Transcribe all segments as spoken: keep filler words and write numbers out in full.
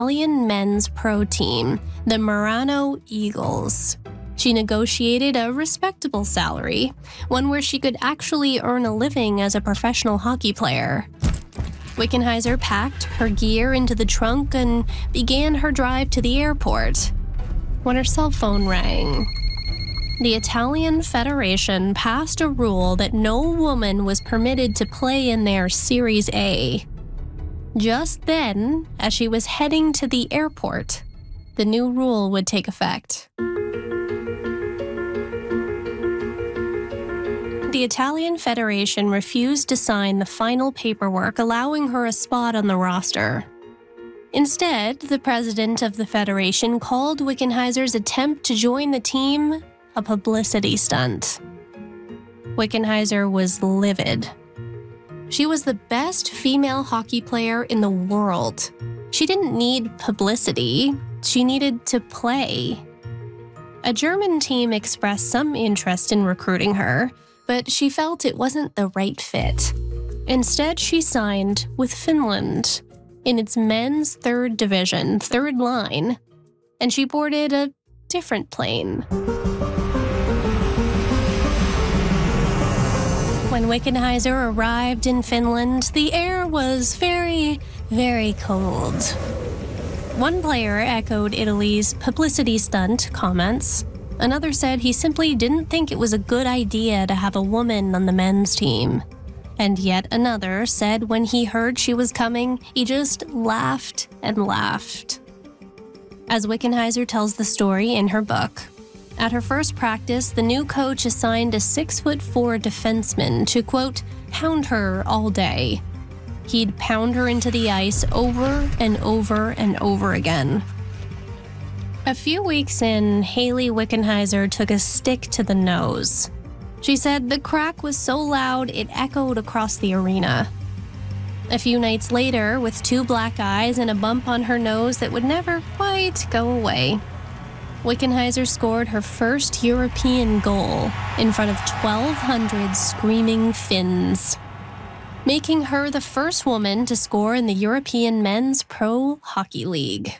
Italian men's pro team, the Murano Eagles. She negotiated a respectable salary, one where she could actually earn a living as a professional hockey player. Wickenheiser packed her gear into the trunk and began her drive to the airport when her cell phone rang. The Italian Federation passed a rule that no woman was permitted to play in their Series A. Just then, as she was heading to the airport, the new rule would take effect. The Italian Federation refused to sign the final paperwork allowing her a spot on the roster. Instead, the president of the Federation called Wickenheiser's attempt to join the team a publicity stunt. Wickenheiser was livid. She was the best female hockey player in the world. She didn't need publicity. She needed to play. A German team expressed some interest in recruiting her, but she felt it wasn't the right fit. Instead, she signed with Finland in its men's third division, third line, and she boarded a different plane. When Wickenheiser arrived in Finland, the air was very, very cold. One player echoed Italy's publicity stunt comments. Another said he simply didn't think it was a good idea to have a woman on the men's team. And yet another said when he heard she was coming, he just laughed and laughed. As Wickenheiser tells the story in her book, at her first practice, the new coach assigned a six-foot-four defenseman to, quote, pound her all day. He'd pound her into the ice over and over and over again. A few weeks in, Hayley Wickenheiser took a stick to the nose. She said the crack was so loud it echoed across the arena. A few nights later, with two black eyes and a bump on her nose that would never quite go away, Wickenheiser scored her first European goal in front of twelve hundred screaming Finns, making her the first woman to score in the European Men's Pro Hockey League.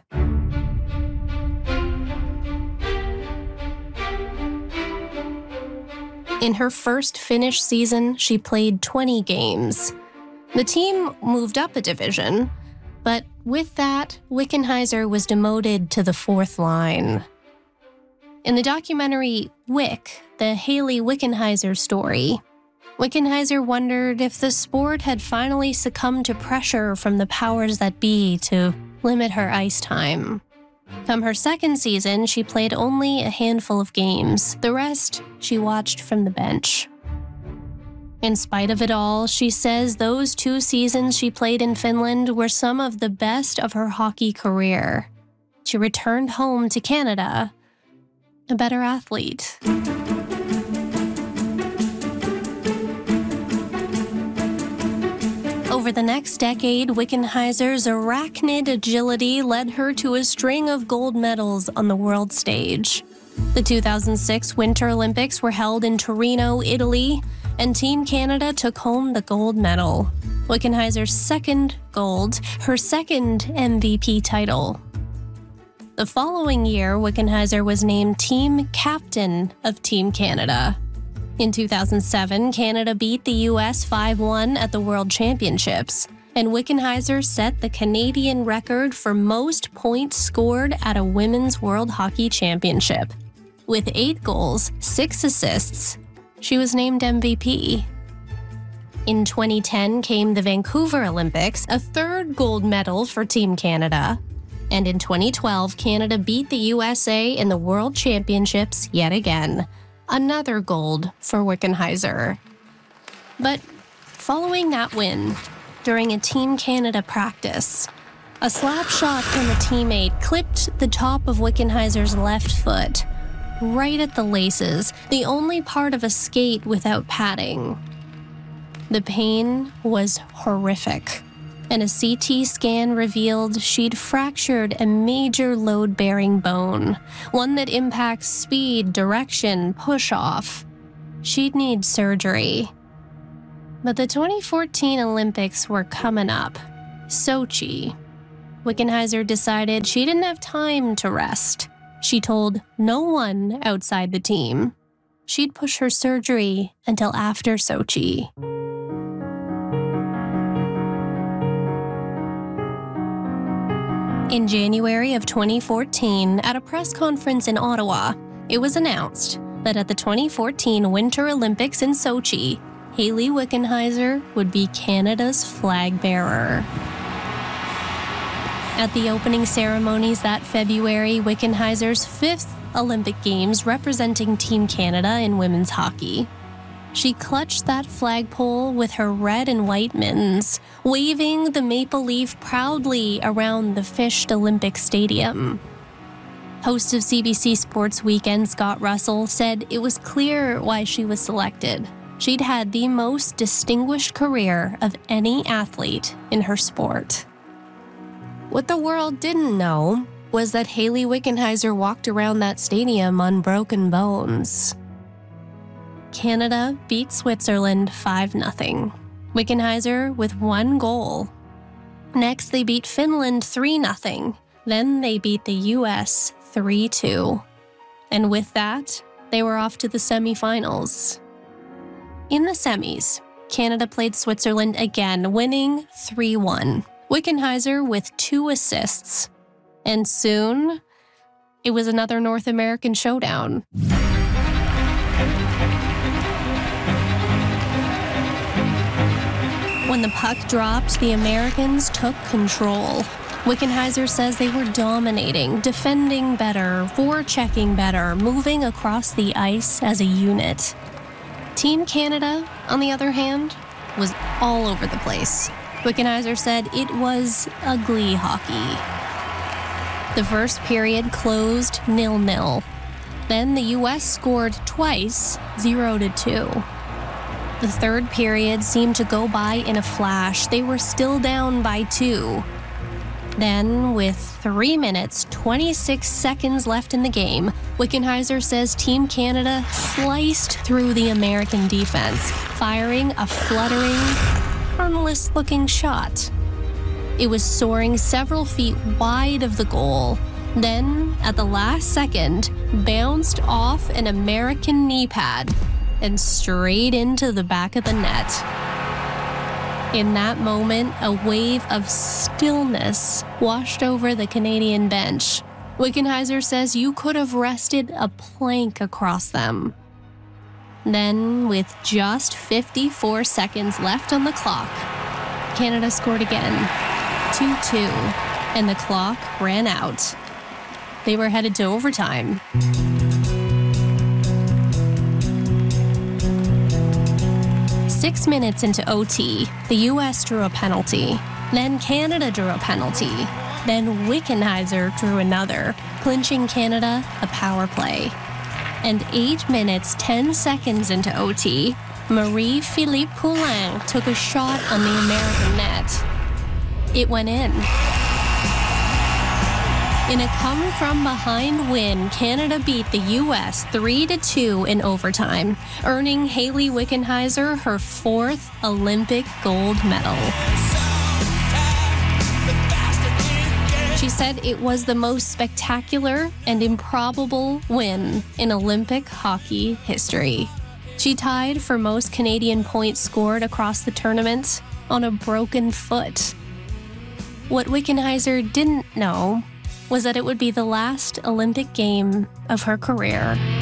In her first Finnish season, she played twenty games. The team moved up a division, but with that, Wickenheiser was demoted to the fourth line. In the documentary Wick, the Hayley Wickenheiser story, Wickenheiser wondered if the sport had finally succumbed to pressure from the powers that be to limit her ice time. Come her second season, she played only a handful of games. The rest, she watched from the bench. In spite of it all, she says those two seasons she played in Finland were some of the best of her hockey career. She returned home to Canada a better athlete. Over the next decade, Wickenheiser's arachnid agility led her to a string of gold medals on the world stage. The two thousand six Winter Olympics were held in Torino, Italy, and Team Canada took home the gold medal. Wickenheiser's second gold, her second M V P title. The following year, Wickenheiser was named team captain of Team Canada. In two thousand seven, Canada beat the U S five one at the World Championships, and Wickenheiser set the Canadian record for most points scored at a Women's World Hockey Championship. With eight goals, six assists, she was named M V P. In twenty ten came the Vancouver Olympics, a third gold medal for Team Canada. And in twenty twelve, Canada beat the U S A in the World Championships yet again. Another gold for Wickenheiser. But following that win, during a Team Canada practice, a slap shot from a teammate clipped the top of Wickenheiser's left foot, right at the laces, the only part of a skate without padding. The pain was horrific, and a C T scan revealed she'd fractured a major load-bearing bone, one that impacts speed, direction, push-off. She'd need surgery. But the twenty fourteen Olympics were coming up. Sochi. Wickenheiser decided she didn't have time to rest. She told no one outside the team she'd push her surgery until after Sochi. In January of twenty fourteen, at a press conference in Ottawa, it was announced that at the twenty fourteen Winter Olympics in Sochi, Hayley Wickenheiser would be Canada's flag bearer. At the opening ceremonies that February, Wickenheiser's fifth Olympic Games representing Team Canada in women's hockey, she clutched that flagpole with her red and white mittens, waving the maple leaf proudly around the fished Olympic Stadium. Host of C B C Sports Weekend, Scott Russell, said it was clear why she was selected. She'd had the most distinguished career of any athlete in her sport. What the world didn't know was that Hayley Wickenheiser walked around that stadium on broken bones. Canada beat Switzerland five nothing. Wickenheiser with one goal. Next, they beat Finland three nothing. Then they beat the U S three two. And with that, they were off to the semifinals. In the semis, Canada played Switzerland again, winning three one. Wickenheiser with two assists. And soon, it was another North American showdown. When the puck dropped, the Americans took control. Wickenheiser says they were dominating, defending better, forechecking better, moving across the ice as a unit. Team Canada, on the other hand, was all over the place. Wickenheiser said it was ugly hockey. The first period closed nil nil. Then the U S scored twice, zero to two. The third period seemed to go by in a flash. They were still down by two. Then, with three minutes, twenty-six seconds left in the game, Wickenheiser says Team Canada sliced through the American defense, firing a fluttering, harmless-looking shot. It was soaring several feet wide of the goal, then, at the last second, bounced off an American knee pad and straight into the back of the net. In that moment, a wave of stillness washed over the Canadian bench. Wickenheiser says you could have rested a plank across them. Then, with just fifty-four seconds left on the clock, Canada scored again, two two, and the clock ran out. They were headed to overtime. Six minutes into O T, the U S drew a penalty. Then Canada drew a penalty. Then Wickenheiser drew another, clinching Canada a power play. And eight minutes, ten seconds into O T, Marie-Philippe Poulin took a shot on the American net. It went in. In a come-from-behind win, Canada beat the U S three to two in overtime, earning Hayley Wickenheiser her fourth Olympic gold medal. She said it was the most spectacular and improbable win in Olympic hockey history. She tied for most Canadian points scored across the tournament on a broken foot. What Wickenheiser didn't know was that it would be the last Olympic game of her career.